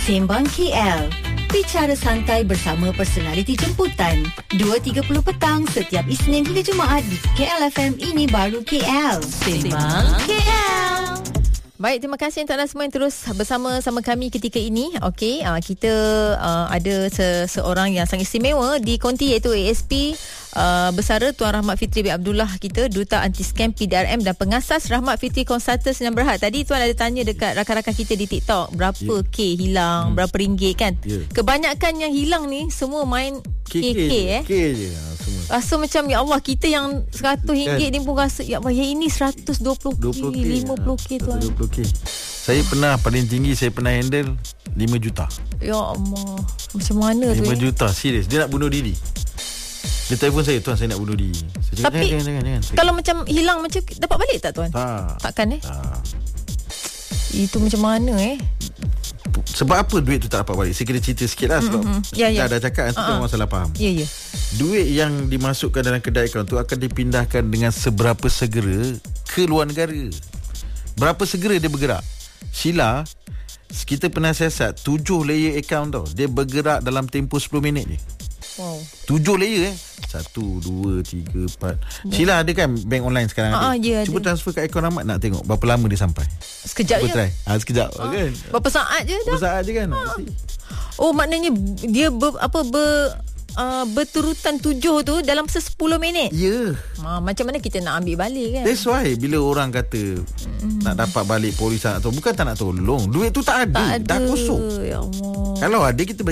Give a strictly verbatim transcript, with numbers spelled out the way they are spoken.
Sembang K L. Bicara santai bersama personaliti jemputan. dua tiga puluh petang setiap Isnin hingga Jumaat di K L F M. Ini baru K L. Sembang K L. Baik, terima kasih untuk anda semua yang terus bersama-sama kami ketika ini. Okey, uh, kita uh, ada seseorang yang sangat istimewa di konti iaitu A S P uh, Bersara Tuan Rahmat Fitri bin Abdullah kita, Duta Anti-Scam P D R M dan pengasas Rahmat Fitri Consultants Sdn Bhd. Tadi Tuan ada tanya dekat rakan-rakan kita di TikTok berapa yeah. K hilang, hmm. berapa ringgit kan. Yeah. Kebanyakan yang hilang ni semua main K K, K, eh. K je semua. Rasa macam ya Allah, kita yang seratus ringgit ni pun rasa ya Allah, yang ini seratus dua puluh K, lima puluh K Tuan. dua puluh K. Saya pernah paling tinggi saya pernah handle lima juta. Ya Allah, macam mana tu? lima juta, serius. Dia nak bunuh diri. Dia telefon saya, Tuan saya nak bunuh diri. Saya cakap, tapi jangan, jangan, jangan, jangan. Kalau macam hilang macam dapat balik tak Tuan? Tak. Takkan eh? Tak. Itu macam mana eh? Sebab apa duit tu tak dapat balik? Saya kena cerita sikit lah. Sebab mm-hmm. yeah, yeah. dah, dah cakap nanti uh-huh. orang salah faham. Ya, yeah, ya yeah. Duit yang dimasukkan dalam kedai akaun tu akan dipindahkan dengan seberapa segera ke luar negara. Berapa segera dia bergerak. Sheila, kita pernah siasat tujuh layer akaun tau. Dia bergerak dalam tempoh sepuluh minit je. Wow. Tujuh layer eh. Satu, dua, tiga, empat. Yeah. Sheila ada kan bank online sekarang uh-huh, ada. Yeah, cuba ada. transfer kat akaun Rahmat, nak tengok berapa lama dia sampai. Sekejap cuba je. Try. Ha, sekejap uh, kan. Berapa saat je dah? Berapa saat je kan. Uh. Oh, maknanya dia ber, apa ber uh, berturutan tujuh tu dalam sepuluh minit. Ya. Yeah. Ha, macam mana kita nak ambil balik kan? That's why bila orang kata mm. nak dapat balik polis tak nak tolong, bukan tak nak tolong. Duit tu tak ada, tak ada. Dah kosong. Ya Allah. Kalau ada kita